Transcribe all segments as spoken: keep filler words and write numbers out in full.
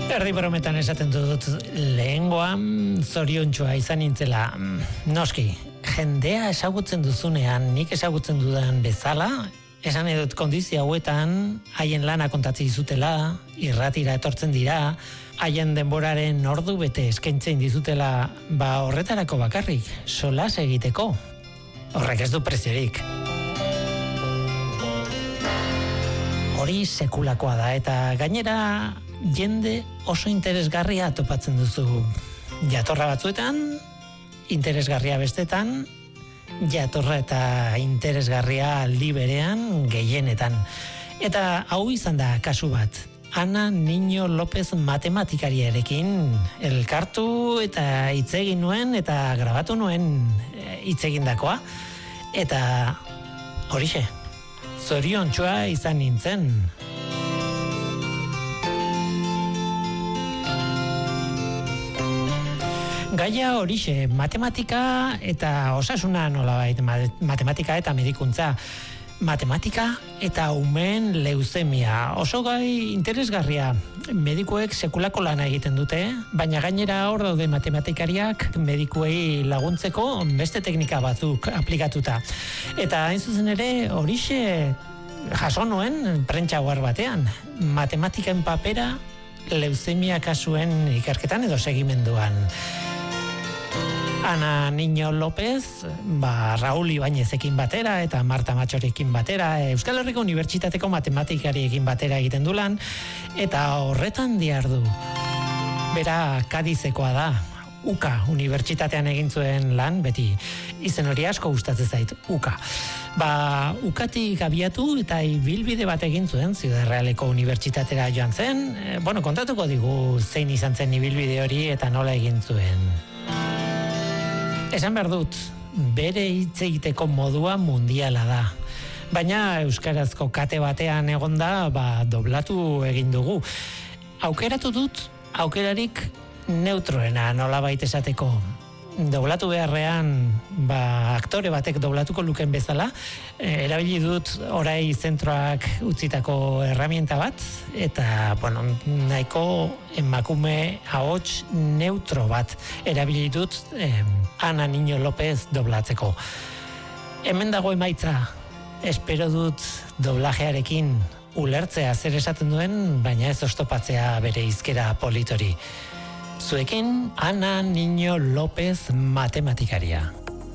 Erdi brometan esaten dut lehengoan zoriontxoa izan nintzela. Noski, jendea ezagutzen duzunean, nik ezagutzen dudan bezala, esan edut kondizio hauetan, haien lana kontatzen dizutela, irratira etortzen dira, haien denboraren ordu bete eskaintzen dizutela, ba horretarako bakarrik, solas egiteko. Horrek ez du preziorik. Hori sekulakoa da, eta gainera jende oso interesgarria topatzen duzu jatorra batzuetan, interesgarria bestetan, jatorra eta interesgarria aldi berean gehienetan. Eta hau izan da kasu bat. Ana Niño López matematikariarekin elkartu eta hitz egin nuen eta grabatu nuen hitz egindakoa. Eta horixe, zoriontxoa izan nintzen. Gaia horixe, matematika eta osasuna nolabait, matematika eta medikuntza. Matematika eta umeen leuzemia. Oso gai interesgarria. Medikuek sekulako lana egiten dute, baina gainera hor daude matematikariak medikuei laguntzeko beste teknika batzuk aplikatuta. Eta hain zuzen ere horixe jaso nuen prentsa ohar batean. Matematiken papera leuzemia kasuen ikerketan edo segimenduan. Ana Niño López, ba, Raúl Ibáñezekin batera eta Marta Matxorekin batera, Euskal Herriko Unibertsitateko matematikariekin batera egiten du lan, eta horretan diardu. Bera Kadizekoa da, UKA Unibertsitatean egin zuen lan, beti izen hori asko gustatzen zait, UKA. Ba, UKatik abiatu eta ibilbide bat egin zuen, Ziudad Realeko Unibertsitatera joan zen, e, bueno, kontatuko digu zein izan zen ibilbide hori eta nola egin zuen. Esan behar dut, bere hitz egiteko modua mundiala da. Baina euskarazko kate batean egonda, ba, doblatu egin dugu. Aukeratu dut, aukerarik neutroena nolabait esateko. Doblatu beharrean, ba, aktore batek doblatuko luken bezala, e, erabili dut orai zentroak utzitako erramienta bat, eta, bueno, nahiko emakume ahots neutro bat erabili dut eh, Ana Niño López doblatzeko. Hemen dago emaitza, espero dut doblajearekin ulertzea zer esaten duen, baina ez oztopatzea bere hizkera politori. Zuekin, Ana Niño López matematikaria.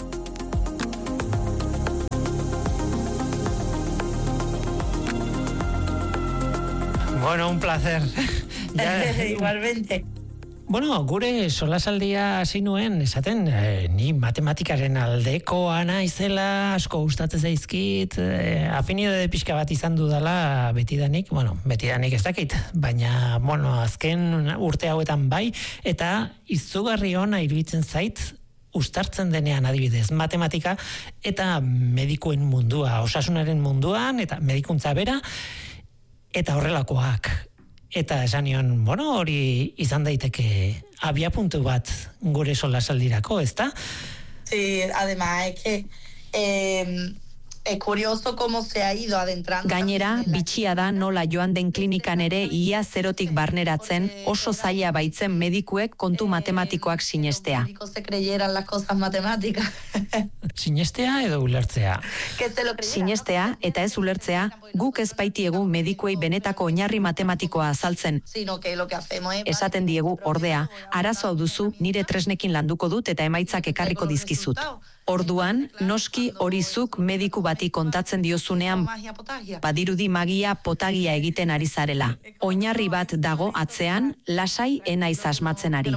Bueno, un placer. Ya, igualmente. Bueno, gure solasaldia hasi nuen, esaten, eh, ni matematikaren aldekoa naizela, asko gustatzen zaizkit, eh, afinidade pixka bat izan dudala betidanik, bueno, betidanik ez dakit, baina, bueno, azken urte hauetan bai, eta izugarri ona iruditzen zait, uztartzen denean adibidez matematika eta medikuen mundua, osasunaren munduan, eta medikuntza bera, eta horrelakoak. Eta esan nion, bueno, hori izan daiteke abiapuntu bat gure solasaldirako, ¿ezta? Sí, además es que eh, es curioso cómo se ha ido adentrando. Gainera, bitxia da nola joan den klinikan ere ia zerotik barneratzen oso zaila baitzen medikuek kontu matematikoak sinestea. Se creyeran las cosas matemáticas. Sinestea edo ulertzea? Sinestea eta ez ulertzea guk ez baitiegu medikuei benetako oinarri matematikoa azaltzen. Esaten diegu ordea, arazo hau duzu nire tresnekin landuko dut eta emaitzak ekarriko dizkizut. Orduan, noski hori zuk mediku bati kontatzen diozunean badirudi magia potagia egiten ari zarela. Oinarri bat dago atzean, lasai enaiz asmatzen ari.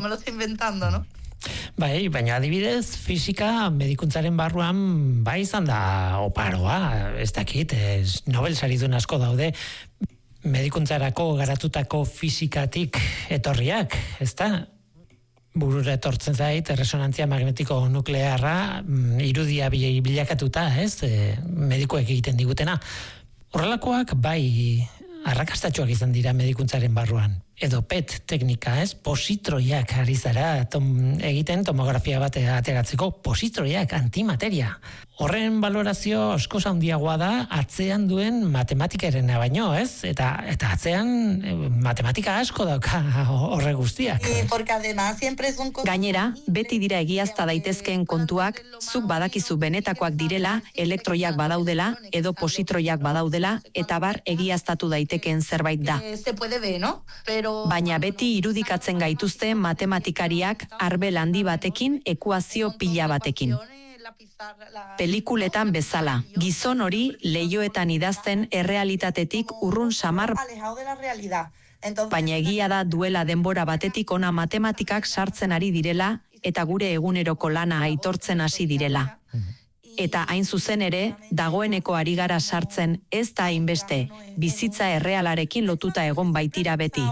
Bai, baina adibidez, fisika medikuntzaren barruan bai izan da oparoa, ez dakit, ez, Nobel saridun asko daude medikuntzarako garatutako fisikatik etorriak, ez da? Burura etortzen zait, resonantzia magnetiko nuklearra irudia bilakatuta, ez? E, medikuek egiten digutena. Horrelakoak bai arrakastatxoak izan dira medikuntzaren barruan. edo P E T teknika, ez? Positroiak ari zara tom, egiten tomografia bat ateratzeko, positroiak, antimateria. Horren balorazio asko handiagoa da atzean duen matematikarena baino, ez? Eta eta atzean matematika asko dauka horre guztiak. Gainera, beti dira egiazta daitezkeen kontuak, zuk badakizu benetakoak direla, elektroiak badaudela, edo positroiak badaudela, eta bar egiaztatu daitekeen zerbait da. Baina beti irudikatzen gaituzte matematikariak arbel handi batekin, ekuazio pila batekin. Pelikuletan bezala, gizon hori leihoetan idazten errealitatetik urrun samar, baina egia da duela denbora batetik ona matematikak sartzen ari direla eta gure eguneroko lana aitortzen hasi direla. Eta hain zuzen ere, dagoeneko ari gara sartzen ez da hainbeste, bizitza errealarekin lotuta egon baitira beti.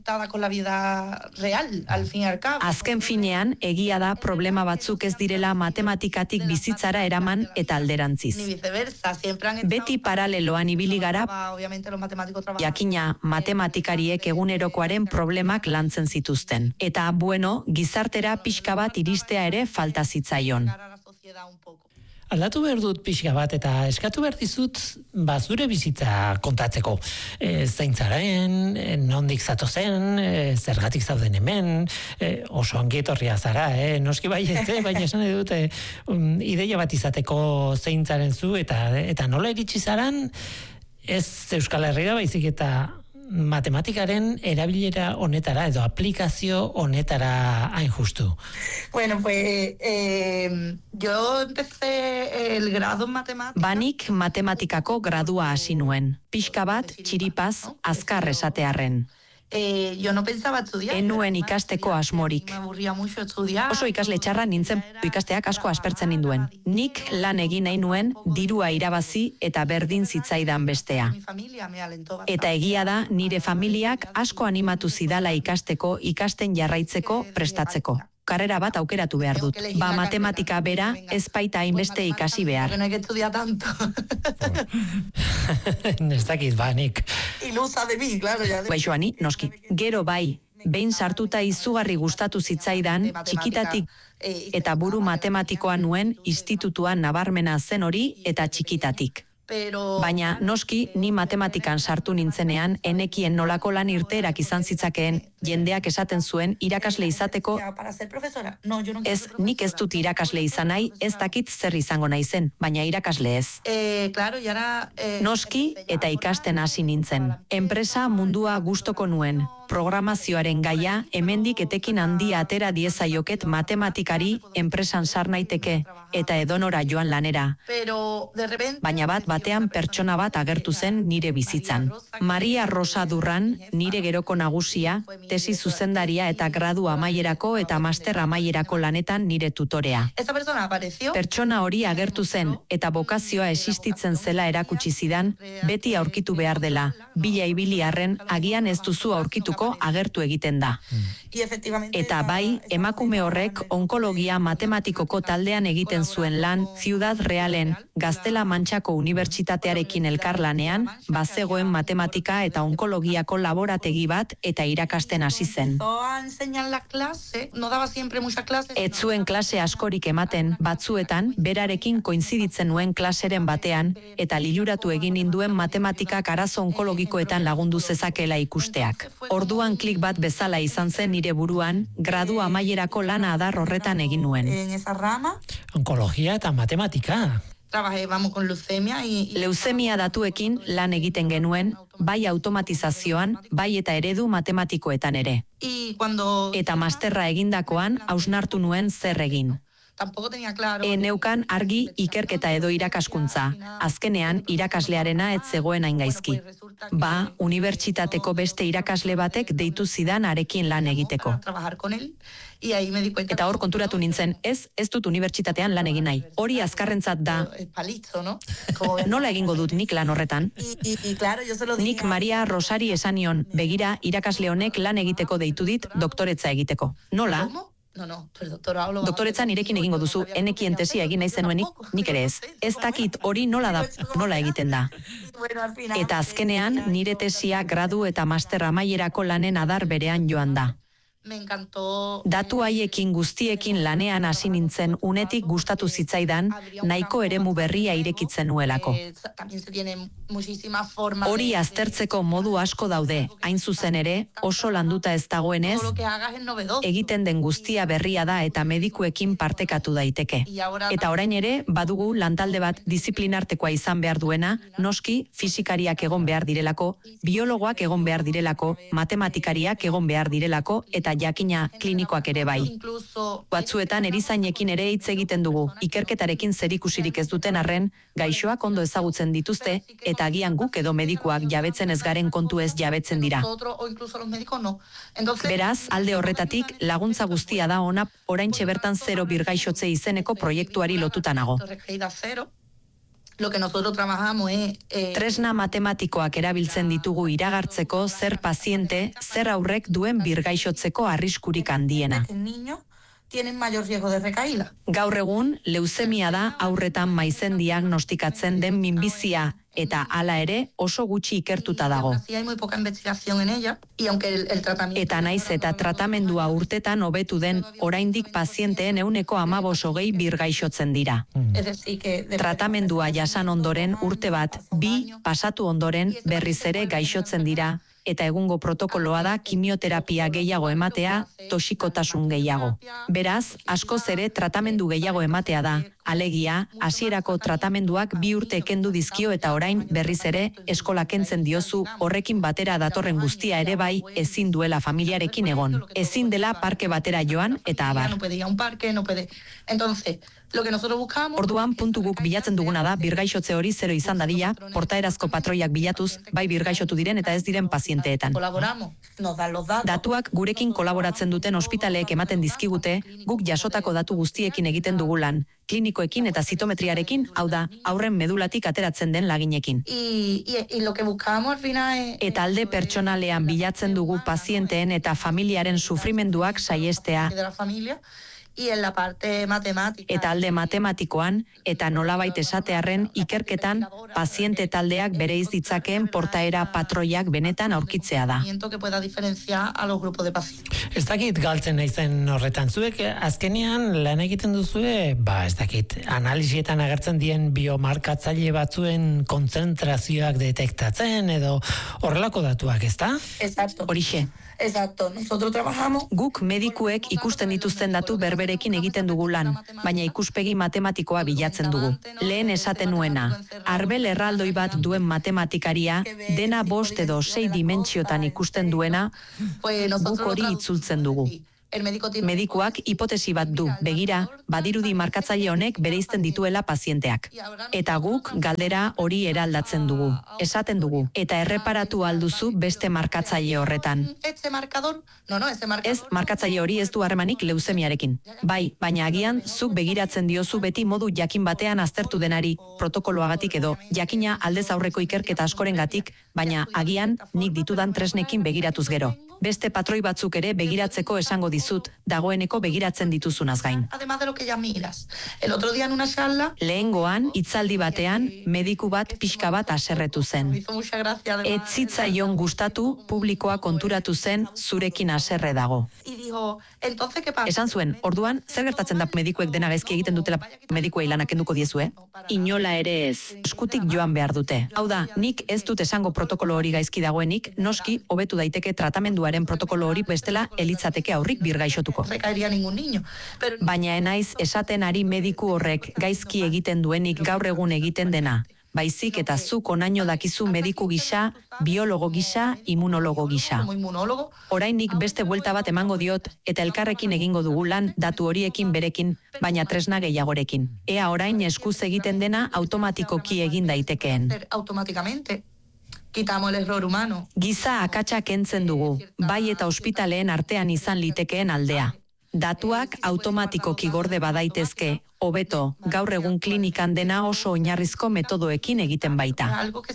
Azken finean, egia da problema batzuk ez direla matematikatik bizitzara eraman eta alderantziz. Beti paraleloan ibili gara, jakina matematikariek egunerokoaren problemak lantzen zituzten. Eta, bueno, gizartera pixka bat iristea ere falta zitzaion. Aldatu behar dut pixka bat eta eskatu behar dizut ba, zure bizitza kontatzeko. E, Zaintzaren, e, nondik zatozen, e, zergatik zauden hemen, e, oso ongietorria zara, eh? Noski bai ez, baina esan dut e, um, ideia bat izateko zeintzaren zu eta, eta nola iritsi zaran ez Euskal Herrira baizik eta matematikaren erabilera honetara edo aplikazio honetara hain justu. Bueno, pues eh, yo empecé el grado en matemática. Banik matematikako gradua hasi nuen. Pixka bat, txiripaz, azkar esatearren. Eh, yo no pensaba estudiar. Enuen ikasteko asmorik. Oso ikasle txarra nintzen ikasteak asko aspertzen ninduen. Nik lan egin nahi nuen dirua irabazi eta berdin zitzaidan bestea. Eta egia da nire familiak asko animatu zidala ikasteko, ikasten jarraitzeko, prestatzeko. Karrera bat aukeratu behar dut. Ba, matematika bera ez baita hainbeste ikasi behar. Ez dakit banik. Ilusa de mi, claro. Baixoani, noski. Gero bai, behin sartuta izugarri gustatu zitzaidan, txikitatik eta buru matematikoa nuen institutuan nabarmena zen hori eta txikitatik. Baina noski ni matematikan sartu nintzenean enekien nolako lan irteerak izan zitzakeen jendeak esaten zuen irakasle izateko ez nik ez dut irakasle izan nahi ez dakit zer izango naizen, baina irakasle ez. Noski eta ikasten hasi nintzen. Enpresa mundua gustoko nuen. Programazioaren gaia hemendik etekin handia atera diezaioket matematikari enpresan sar naiteke eta edonora joan lanera. Baina bat batean pertsona bat agertu zen nire bizitzan. Maria Rosa Durran, nire geroko nagusia, tesi zuzendaria eta gradu amaierako eta master amaierako lanetan nire tutorea. Pertsona hori agertu zen eta bokazioa existitzen zela erakutsi zidan, beti aurkitu behar dela. Bila ibili arren agian ez duzu aurkituko agertu egiten da. Eta bai, emakume horrek onkologia matematikoko taldean egiten zuen lan Ciudad Realen Gaztela Mantxako Unibertsitatearekin elkarlanean, bazegoen matematika eta onkologiako laborategi bat eta irakasten hasi zen. Ez zuen klase askorik ematen, batzuetan, berarekin koinziditzen nuen klaseren batean, eta liluratu egin ninduen matematikak arazo onkologikoetan lagundu zezakela ikusteak. Orduan klik bat bezala izan zen nire buruan, gradu amaierako lana adar horretan egin nuen. Onkologia eta matematika. Leusemia datuekin lan egiten genuen, bai automatizazioan, bai eta eredu matematikoetan ere. Eta masterra egindakoan hausnartu nuen zer egin. E neukan argi ikerketa edo irakaskuntza. Azkenean irakaslearena ez zegoen hain gaizki. Ba, unibertsitateko beste irakasle batek deitu zidan arekin lan egiteko. Eta hor konturatu nintzen, ez, ez dut unibertsitatean lan egin nahi. Hori azkarrentzat da. Nola egingo dut nik lan horretan? Nik Maria Rosari esanion, begira irakasle honek lan egiteko deitu dit doktoretza egiteko. Nola? No, no, el doctorado lo Doktoretza nirekin egingo duzu, enekien tesia egin nahi zenuenik, nik ere ez. Ez dakit hori nola da, nola egiten da. Eta azkenean, nire tesia gradu eta master amaierako lanen adar berean joan da. Me encantó. Datu haiekin guztiekin lanean hasi nintzen unetik gustatu zitzaidan, nahiko eremu berria irekitzen nuelako. Hori aztertzeko modu asko daude, hain zuzen ere, oso landuta ez dagoenez, egiten den guztia berria da eta medikuekin partekatu daiteke. Eta orain ere, badugu lantalde bat disiplinartekoa izan behar duena, noski fisikariak egon behar direlako, biologoak egon behar direlako, matematikariak egon behar direlako, eta jakina klinikoak ere bai. Batzuetan erizainekin ere hitz egiten dugu, ikerketarekin zerikusirik ez duten arren, gaixoak ondo ezagutzen dituzte, eta agian guk edo medikuak jabetzen ez garen kontu ez jabetzen dira. Beraz, alde horretatik, laguntza guztia da ona, oraintxe bertan zero birgaixotze izeneko proiektuari lotuta nago. Lo que nosotros trabajamos es... Eh, Tresna matematikoak erabiltzen ditugu iragartzeko zer paziente, zer aurrek duen birgaixotzeko arriskurik handiena. Tienen mayor riesgo de recaída. Gaur egun, leusemia da aurretan maizen diagnostikatzen den minbizia, eta hala ere oso gutxi ikertuta dago. Eta naiz eta tratamendua urtetan hobetu den, oraindik pazienteen ehuneko hamabost hogei birgaixotzen dira. Tratamendua jasan ondoren urte bat, bi pasatu ondoren berriz ere gaixotzen dira, eta egungo protokoloa da kimioterapia gehiago ematea, toxikotasun gehiago. Beraz, askoz ere tratamendu gehiago ematea da. Alegia, hasierako tratamenduak bi urte kendu dizkio eta orain berriz ere eskola kentzen diozu, horrekin batera datorren guztia ere bai ezin duela familiarekin egon. Ezin dela parke batera joan eta abar. Orduan puntu guk bilatzen duguna da birgaixotze hori zero izan dadila, portaerazko patroiak bilatuz, bai birgaixotu diren eta ez diren pazienteetan. Datuak gurekin kolaboratzen duten ospitaleek ematen dizkigute, guk jasotako datu guztiekin egiten dugu lan, klinikoekin eta zitometriarekin, hau da, aurren medulatik ateratzen den laginekin. Eta alde pertsonalean bilatzen dugu pazienteen eta familiaren sufrimenduak saiestea. Eta alde matematikoan, eta nolabait esatearren ikerketan, paziente taldeak bereiz ditzakeen portaera patroiak benetan aurkitzea da. Ez dakit galtzen naizen horretan, zuek azkenean lan egiten duzue, ba ez dakit, analisietan agertzen dien biomarkatzaile batzuen kontzentrazioak detektatzen edo horrelako datuak, ez da? Exacto. Horixe. Exacto, nosotros trabajamos... Guk medikuek ikusten dituzten datu berberekin egiten dugu lan, baina ikuspegi matematikoa bilatzen dugu. Lehen esaten nuena, arbel erraldoi bat duen matematikaria, dena bost edo sei dimentsiotan ikusten duena, guk hori itzultzen dugu. Medikuak hipotesi bat du, begira, badirudi markatzaile honek bereizten dituela pazienteak. Eta guk galdera hori eraldatzen dugu, esaten dugu, eta erreparatu alduzu beste markatzaile horretan. Ez, markatzaile hori ez du harremanik leuzemiarekin. Bai, baina agian zuk begiratzen diozu beti modu jakin batean aztertu denari, protokoloagatik edo, jakina aldez aurreko ikerketa askorengatik, baina agian nik ditudan tresnekin begiratuz gero. Beste patroi batzuk ere begiratzeko esango dizut, dagoeneko begiratzen dituzunaz gain. Lehengoan, hitzaldi batean, mediku bat pixka bat haserretu zen. Ez zitzaion gustatu, publikoa konturatu zen zurekin haserre dago. Esan zuen, orduan, zer gertatzen da medikuek dena gaizki egiten dutela medikuei lanak kenduko diezue? Inola ere ez, eskutik joan behar dute. Hau da, nik ez dut esango protokolo hori gaizki dagoenik, noski, hobetu daiteke tratamenduaren protokolo hori bestela elitzateke aurrik birgaixotuko. Baina enaiz esaten ari mediku horrek gaizki egiten duenik gaur egun egiten dena. Baizik eta zuk onaino dakizu mediku gisa, biologo gisa, immunologo gisa. Orainik beste buelta bat emango diot eta elkarrekin egingo dugu lan datu horiekin berekin, baina tresna gehiagorekin. Ea orain eskuz egiten dena automatikoki egin daitekeen. Giza akatsa kentzen dugu, bai eta ospitaleen artean izan litekeen aldea. Datuak automatikoki gorde badaitezke, hobeto, gaur egun klinikan dena oso oinarrizko metodoekin egiten baita.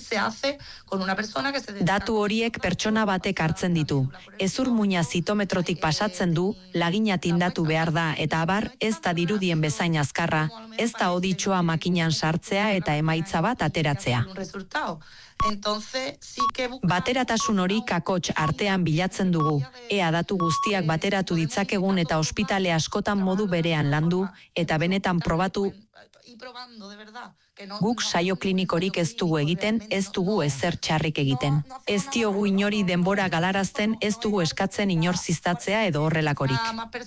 Datu horiek pertsona batek hartzen ditu. Hezur-muina zitometrotik pasatzen du, lagina tindatu behar da eta abar ez da dirudien bezain azkarra, ez da oditxoa makinan sartzea eta emaitza bat ateratzea. Bateratasun hori kakots artean bilatzen dugu, ea datu guztiak bateratu ditzakegun eta ospitale askotan modu berean landu eta benetan probatu. Guk saio klinikorik ez dugu egiten, ez dugu ezer txarrik egiten. Ez diogu inori denbora galarazten, ez dugu eskatzen inor ziztatzea edo horrelakorik.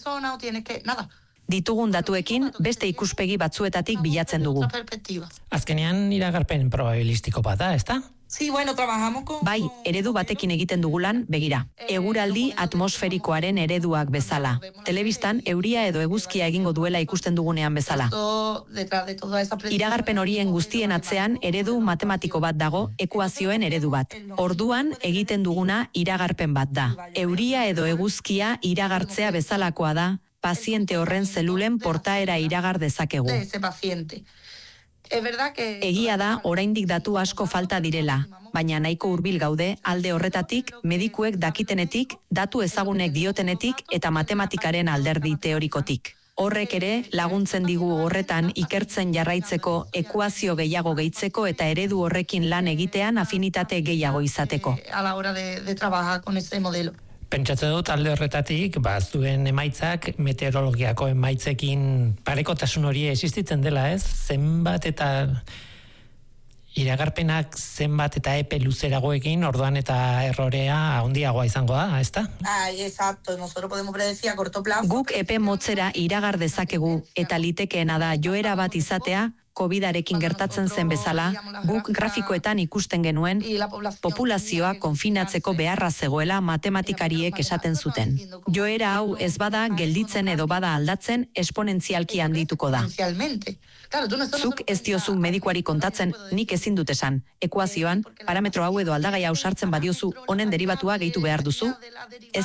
Ditugun datuekin beste ikuspegi batzuetatik bilatzen dugu. Azkenean iragarpen probabilistiko bat da, ezta? Bai, eredu batekin egiten dugulan, begira. Eguraldi atmosferikoaren ereduak bezala. Telebistan euria edo eguzkia egingo duela ikusten dugunean bezala. Iragarpen horien guztien atzean eredu matematiko bat dago, ekuazioen eredu bat. Orduan egiten duguna iragarpen bat da. Euria edo eguzkia iragartzea bezalakoa da, paziente horren zelulen portaera iragar dezakegu. Egia da, oraindik datu asko falta direla, baina nahiko hurbil gaude alde horretatik, medikuek dakitenetik, datu ezagunek diotenetik eta matematikaren alderdi teorikotik. Horrek ere laguntzen digu horretan ikertzen jarraitzeko, ekuazio gehiago gehitzeko eta eredu horrekin lan egitean afinitate gehiago izateko. A la hora de, de trabajar con ese modelo. Pentsatzen dut alde horretatik, ba, zuen emaitzak meteorologiako emaitzekin parekotasun hori existitzen dela, ez? Zenbat eta iragarpenak zenbat eta epe luzeragoekin, orduan eta errorea handiagoa izango da, ezta? Ai, exacto, nosotros podemos predecir a corto plazo. Guk epe motzera iragar dezakegu eta litekeena da joera bat izatea, covidarekin gertatzen zen bezala, guk grafikoetan ikusten genuen populazioa konfinatzeko beharra zegoela matematikariek esaten zuten. Joera hau ez bada gelditzen edo bada aldatzen esponentzialki handituko da. Zuk ez diozu medikuari kontatzen, nik ezin dut esan. Ekuazioan, parametro hau edo aldagai hau sartzen badiozu, honen deribatua gehitu behar duzu? Ez.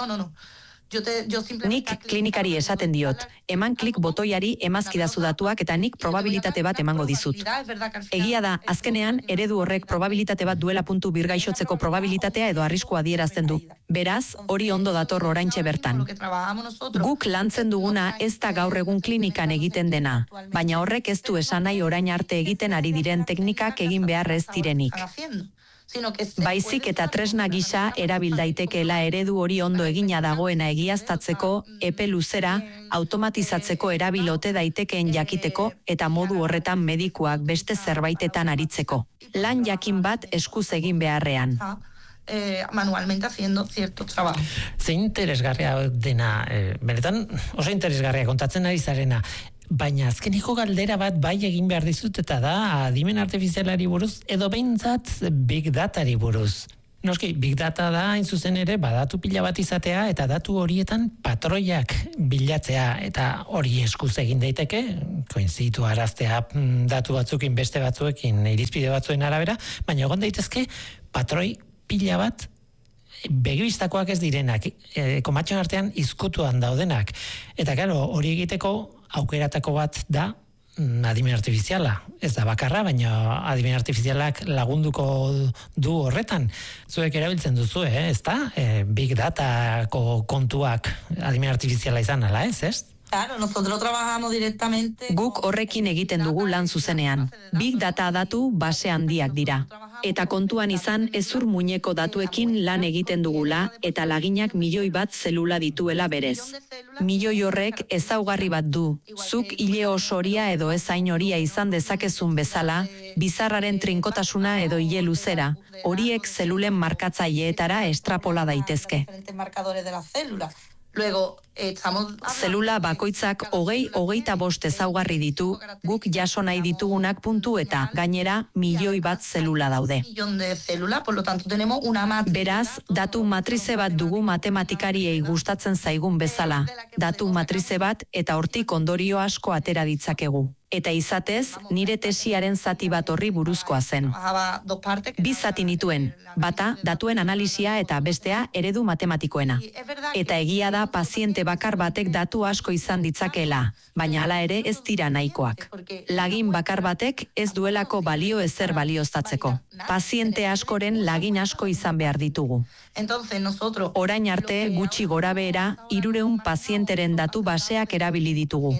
Nik klinikari esaten diot, eman klik botoiari emazkidazu datuak eta nik probabilitate bat emango dizut. Egia da, azkenean, eredu horrek probabilitate bat duela puntu birgaixotzeko probabilitatea edo arriskua adierazten du. Beraz, hori ondo dator oraintxe bertan. Guk lantzen duguna ez da gaur egun klinikan egiten dena, baina horrek ez du esan nahi orain arte egiten ari diren teknikak egin behar ez direnik. Baizik eta tresna gisa erabil daitekeela eredu hori ondo egina dagoena egiaztatzeko, epe luzera, automatizatzeko erabilote daitekeen jakiteko eta modu horretan medikuak beste zerbaitetan aritzeko. Lan jakin bat eskuz egin beharrean. Eh, manualmente haciendo cierto trabajo. Zein interesgarria dena, eh, benetan oso interesgarria kontatzen ari zarena, baina azkeniko galdera bat bai egin behar dizut eta da adimen artifizialari buruz edo behintzat big datari buruz. Noski, big data da hain zuzen ere badatu pila bat izatea eta datu horietan patroiak bilatzea eta hori eskuz egin daiteke, koinzitu araztea datu batzukin beste batzuekin irizpide batzuen arabera, baina egon daitezke patroi pila bat begibistakoak ez direnak, e, komatxon artean izkutuan daudenak. Eta claro, hori egiteko aukeratako bat da adimen artifiziala. Ez da bakarra, baina adimen artifizialak lagunduko du horretan. Zuek erabiltzen duzu, eh? Ez da? E, big datako kontuak adimen artifiziala izan ala, ez, ez? Claro, nosotros trabajamos directamente. Guk horrekin egiten dugu lan zuzenean. Big data datu base handiak dira. Eta kontuan izan hezur muñeko datuekin lan egiten dugula eta laginak milioi bat zelula dituela berez. Milioi horrek ezaugarri bat du. Zuk hile osoria edo ezain horia izan dezakezun bezala, bizarraren trinkotasuna edo hile luzera, horiek zelulen markatzaileetara estrapola daitezke. Luego, estamos... Zelula bakoitzak hogei hogeita bost ezaugarri ditu, guk jaso nahi ditugunak puntu eta gainera milioi bat zelula daude. Beraz, datu matrize bat dugu matematikariei gustatzen zaigun bezala. Datu matrize bat eta hortik ondorio asko atera ditzakegu. Eta izatez, nire tesiaren zati bat horri buruzkoa zen. Bi zati nituen, bata datuen analisia eta bestea eredu matematikoena. Eta egia da paziente bakar batek datu asko izan ditzakeela, baina hala ere ez dira nahikoak. Lagin bakar batek ez duelako balio ezer balioztatzeko. Paziente askoren lagin asko izan behar ditugu. Orain arte gutxi gorabehera hirurehun pazienteren datu baseak erabili ditugu.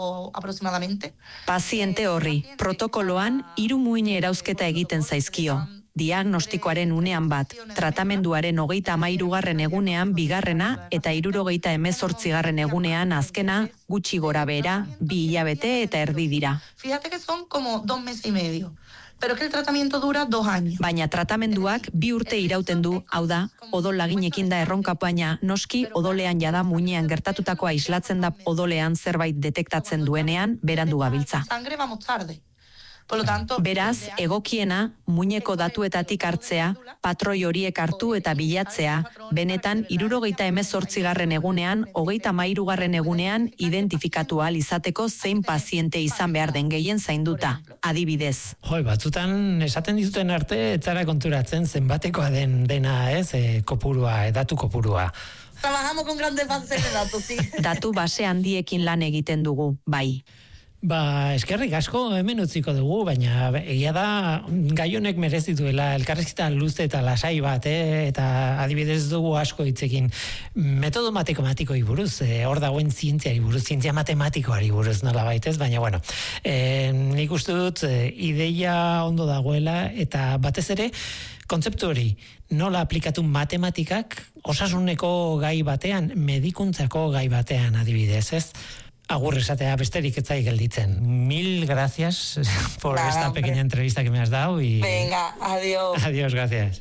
Paziente horri, protokoloan hiru muine erauzketa egiten zaizkio. Diagnostikoaren unean bat, tratamenduaren hogeita hamairugarren egunean bigarrena eta hirurogeita hemezortzigarren egunean azkena gutxi gorabehera bi hilabete eta erdi dira. Fíjate que son como dos meses y medio. Pero que el tratamiento dura dos años. Baina tratamenduak bi urte irauten du, hau da, odol laginekin da erronka, baina noski odolean jada muinean gertatutakoa islatzen da odolean zerbait detektatzen duenean berandu gabiltza. Sangre vamos tarde. Beraz, egokiena, muineko datuetatik hartzea, patroi horiek hartu eta bilatzea, benetan hirurogeita hemezortzigarren egunean, hogeita hamairugarren egunean identifikatu ahal izateko zein paziente izan behar den gehien zainduta, adibidez. Joi, batzutan esaten dizuten arte, etzara konturatzen zenbatekoa den dena, ez, e, kopurua, e, datu kopurua. Trabajamos con grandes bases de datos, sí. Datu base handiekin lan egiten dugu, bai. Ba, eskerrik asko hemen utziko dugu, baina egia da gai honek merezituela elkarrizketa luze eta lasai bat, eh? Eta adibidez dugu asko hitzekin metodo matematikoei buruz, eh, hor dagoen zientziari buruz, zientzia matematikoari buruz nola baitez, baina bueno, eh, nik uste dut eh, ideia ondo dagoela eta batez ere kontzeptu hori nola aplikatu matematikak osasuneko gai batean, medikuntzako gai batean adibidez, ez? Agur esatea besterik ez zai gelditzen. Mil gracias por Nada, esta hombre. pequeña entrevista que me has dado. Y... Venga, adiós. Adiós, gracias.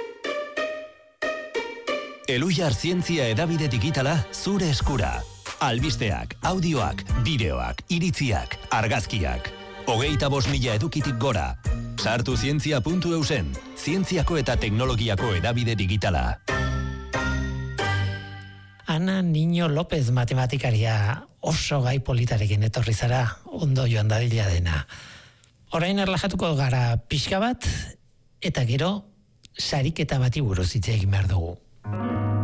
Eluyar Zientzia edabide digitala zure eskura. Albisteak, audioak, bideoak, iritziak, argazkiak. Hogeita bost mila edukitik gora. Sartu zientzia puntu eusen. Zientziako eta teknologiako edabide digitala. Ana Niño López matematikaria oso gai politarekin etorri zara, ondo joan dadila dena. Orain erlajatuko gara pixka bat, eta gero sariketa bati buruz hitz egin behar dugu.